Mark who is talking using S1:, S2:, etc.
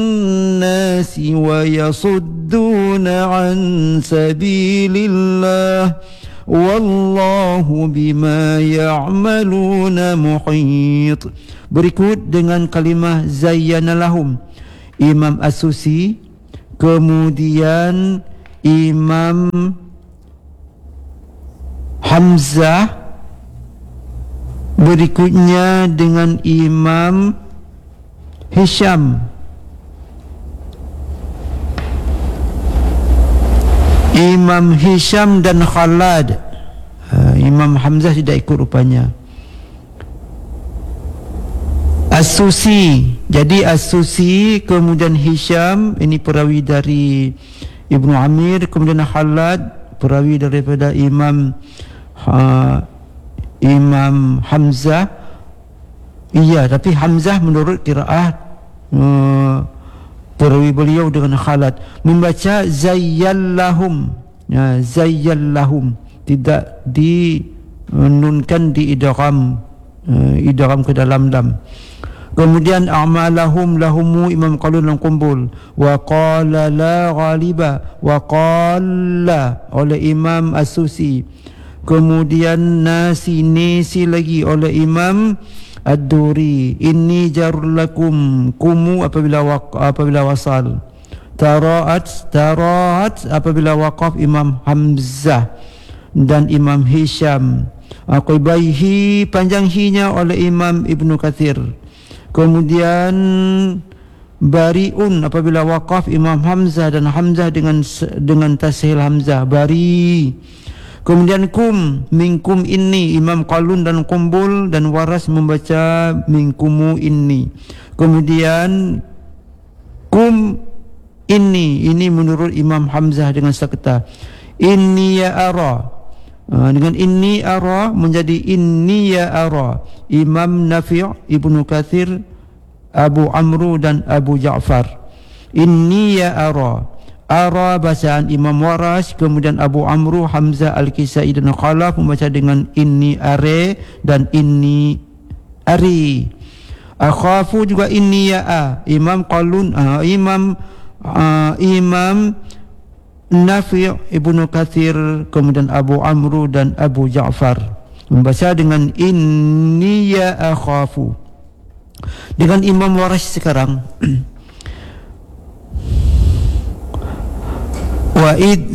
S1: الناس ويصدون عن سبيل الله والله بما يعملون محيط. Berikut dengan kalimah zayyana lahum, Imam As-Susi, kemudian Imam Hamzah, berikutnya dengan Imam Hisham, Imam Hisham dan Khalad. Imam Hamzah tidak ikut rupanya. As-Susi, jadi As-Susi kemudian Hisham, ini perawi dari Ibnu Amir, kemudian Khalad perawi daripada Imam Hamzah. Iya, tapi Hamzah menurut qiraah perawi beliau dengan Khalad membaca zayyallahum, zayyallahum, tidak dinunkan di idgham ke dalam lam. Kemudian a'malahum lahumu, Imam Qalun dan Qumbul. Wa qala la ghaliba, wa qala oleh Imam As-Susi. Kemudian nasi lagi oleh Imam Ad-Duri. Inni jarul lakum, kumu apabila wasal. Tara'at apabila waqaf Imam Hamzah dan Imam Hisham. Aqibaihi, panjang hinya oleh Imam Ibnu Katsir. Kemudian bariun apabila waqaf Imam Hamzah dan Hamzah dengan tashil Hamzah, bari. Kemudian kum, minkum inni, Imam Qalun dan Qumbul dan Waras membaca minkumu inni. Kemudian kum inni, ini menurut Imam Hamzah dengan sakta. Inni ya ara, dengan inni ara menjadi inni ya ara. Imam Nafi', Ibnu Katsir, Abu Amru dan Abu Ja'far. Inni ya ara, ara bacaan Imam Waras, kemudian Abu Amru, Hamzah, Al-Kisai dan Khalaf membaca dengan inni are dan inni ari. Akhafu juga inni ya a. Imam Qalun, Imam Nafi', Ibnu Katsir, kemudian Abu Amru dan Abu Ja'far membaca dengan inni ya akhafu. Dengan Imam Waras sekarang wa id